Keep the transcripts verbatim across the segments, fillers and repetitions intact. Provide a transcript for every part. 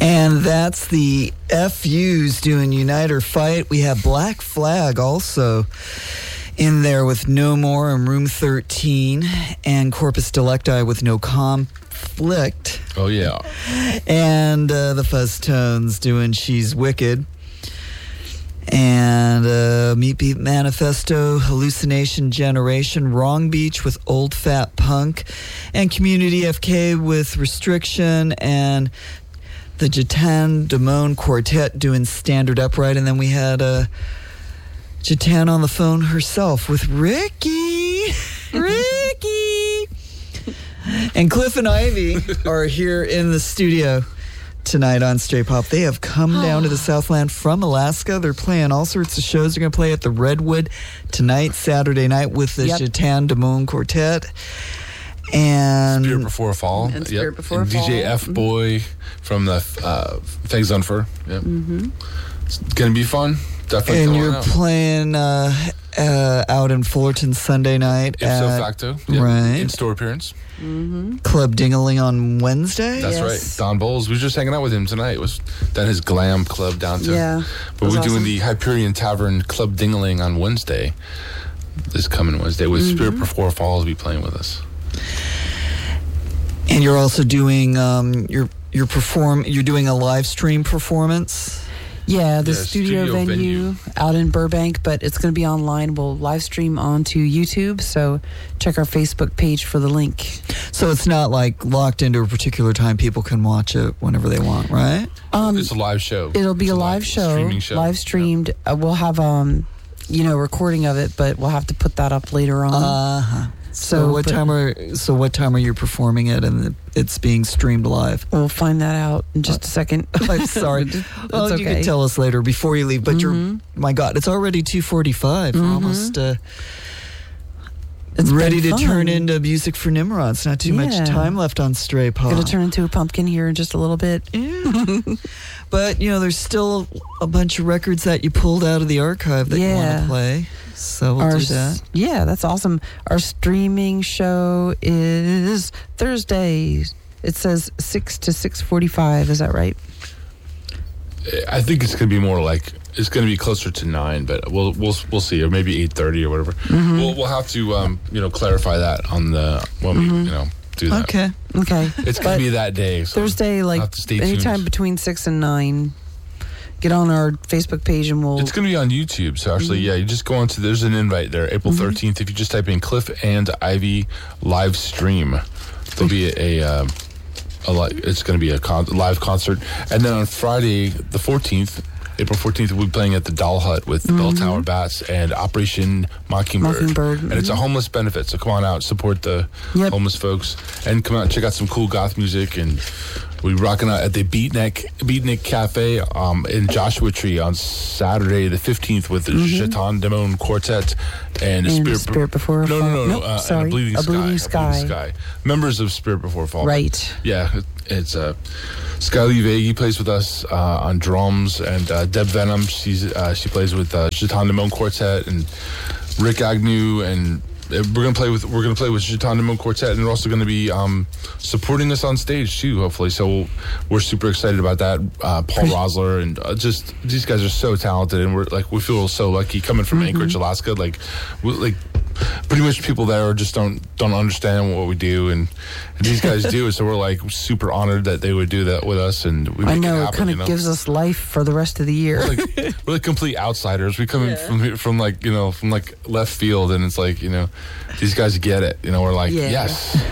And that's the F U's doing Unite or Fight. We have Black Flag also in there with No More and Room thirteen, and Corpus Delicti with No Conflict. Oh, yeah. And uh, the Fuzz Tones doing She's Wicked. And uh, Meat Beat Manifesto, Hallucination Generation, Wrong Beach with Old Fat Punk, and Community F K with Restriction, and the Jatan Damone Quartet doing Standard Upright. And then we had uh, Jatan on the phone herself with Ricky. Ricky! And Cliff and Ivy are here in the studio tonight on Straight Pop. They have come down to the Southland from Alaska. They're playing all sorts of shows. They're going to play at the Redwood tonight, Saturday night, with the yep. Jatan Damone Quartet. And Spirit Before Fall. And Spirit yep. Before and Fall. D J F Boy from the uh, Thanks Unfer. Yep. Mm-hmm. It's going to be fun. Definitely. And you're out. playing uh, uh, out in Fullerton Sunday night. Ipso at, facto. Yep. Right. In-store appearance. Mm-hmm. Club Dingaling on Wednesday. That's yes. right. Don Bowles. We were just hanging out with him tonight. It was down his glam club downtown. Yeah. But we're awesome. doing the Hyperion Tavern Club Dingaling on Wednesday. This coming Wednesday with mm-hmm. Spirit Before Fall will be playing with us. And you're also doing um, you're you're perform you're doing a live stream performance. Yeah, the yeah, studio, studio venue, venue out in Burbank, but it's going to be online. We'll live stream onto YouTube, so check our Facebook page for the link. So it's not like locked into a particular time. People can watch it whenever they want, right? Um, it's a live show. It'll be it's a live, live show, streaming show, live streamed. Yeah. Uh, we'll have um, you know, recording of it, but we'll have to put that up later on. Uh huh. So, so what but, time are so what time are you performing it, and it's being streamed live? We'll find that out in just a second. I'm sorry. Well, okay. You can tell us later before you leave. But mm-hmm. you're, my God, it's already two forty-five. Mm-hmm. We're almost uh, it's ready to fun. turn into music for Nimrod. It's not too yeah. much time left on Stray Pop. Going to turn into a pumpkin here in just a little bit. Yeah. But you know, there's still a bunch of records that you pulled out of the archive that yeah. you want to play. So we'll Our, do that. Yeah, that's awesome. Our streaming show is Thursday. It says six to six forty-five. Is that right? I think it's going to be more like it's going to be closer to nine, but we'll we'll we'll see, or maybe eight thirty or whatever. Mm-hmm. We'll we'll have to um, you know clarify that on the when mm-hmm. we you know do that. Okay. Okay. It's going to be that day. So Thursday, like anytime tuned. between six and nine. Get on our Facebook page and we'll... It's going to be on YouTube, so actually, mm-hmm. yeah, you just go on to... There's an invite there, April thirteenth. Mm-hmm. If you just type in Cliff and Ivy live stream, there'll be a... a, um, a li- it's going to be a con- live concert. And then on Friday, the fourteenth, April fourteenth, we'll be playing at the Doll Hut with mm-hmm. Bell Tower Bats and Operation Mockingbird. Mockingbird. And mm-hmm. it's a homeless benefit, so come on out, support the yep. homeless folks, and come out and check out some cool goth music. And we're rocking out at the Beatnik Beatnik Cafe um, in Joshua Tree on Saturday the fifteenth with the mm-hmm. Jatan Damone Quartet and, and Spirit, Spirit Be- Before no, Fall. No, no, no, nope, uh, sorry. And a Bleeding, a Sky, Bleeding Sky. A Bleeding Sky. Members of Spirit Before Fall. Right. Yeah, it, it's uh, Skyly Vagey plays with us uh, on drums, and uh, Deb Venom, she's uh, she plays with uh, Jatan Damone Quartet, and Rick Agnew, and we're gonna play with we're gonna play with Jatan Damone Quartet, and they're also gonna be um, supporting us on stage too, hopefully. So we're super excited about that. Uh, Paul Rosler and uh, just these guys are so talented, and we're like we feel so lucky coming from mm-hmm. Anchorage, Alaska. Like, we, like pretty much people there just don't don't understand what we do, and, and these guys do. So we're like super honored that they would do that with us, and we make I know it, it happen, kind of you know? gives us life for the rest of the year. We're like, we're like complete outsiders. We come yeah. in from from like you know from like left field, and it's like you know these guys get it. You know, we're like yeah. yes.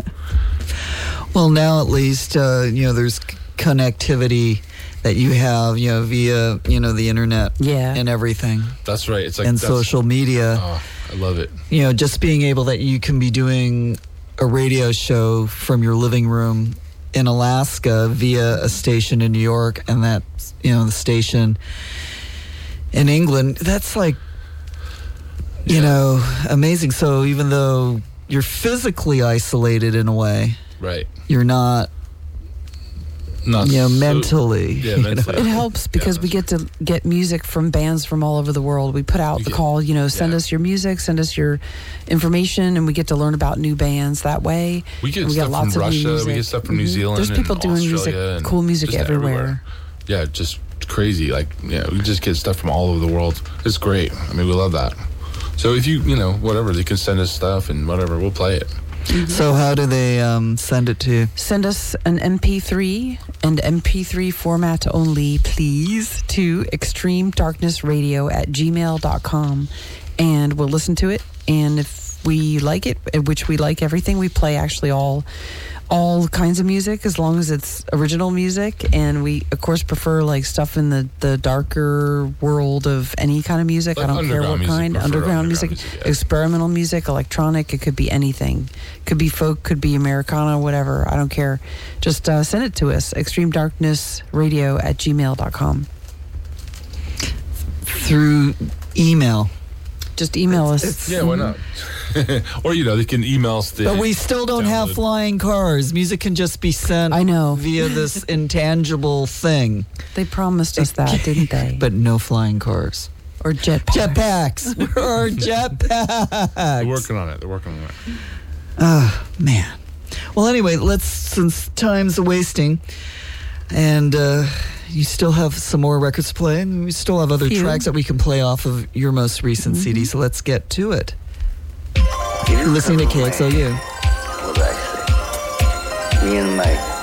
Well, now at least uh, you know there's c- connectivity that you have, you know, via you know the internet, yeah. and everything. That's right. It's like and social media. Oh, I love it. You know, just being able that you can be doing a radio show from your living room in Alaska via a station in New York, and that you know the station in England. That's like you yeah. know amazing. So even though you're physically isolated in a way, right? You're not not you know, so- mentally. Yeah, you know. mentally. It helps because Yeah, we get to get music from bands from all over the world. We put out You the get- call, you know, send yeah. us your music, send us your information, and we get to learn about new bands that way. We get And stuff from of new Russia. We music. get stuff from New Mhm. Zealand. There's people and doing Australia music, and cool music just everywhere. Yeah, just crazy. Like, yeah, we just get stuff from all over the world. It's great. I mean, we love that. So if you, you know, whatever, they can send us stuff and whatever, we'll play it. So how do they um, send it to? Send us an M P three and M P three format only, please, to extreme darkness radio at gmail dot com. And we'll listen to it. And if we like it, which we like everything, we play actually all all kinds of music as long as it's original music. And we, of course, prefer like stuff in the, the darker world of any kind of music. Like I don't care underground what music, kind. prefer Underground, underground music, music, yeah. experimental music, electronic. It could be anything. Could be folk, could be Americana, whatever. I don't care. Just uh, send it to us, extreme darkness radio at gmail dot com. Through email. Just email us. It's- Yeah, why not? Or, you know, they can email us. The But we still don't have download. flying cars. Music can just be sent I know. via this intangible thing. They promised us that, didn't they? But no flying cars. Or jetpacks. Jetpacks. We're jetpacks. They're working on it. They're working on it. Oh, man. Well, anyway, let's, since time's wasting, and uh, you still have some more records to play, and we still have other Few. tracks that we can play off of your most recent C D, so let's get to it. You're listening to K X L U. What I say? Me and Mike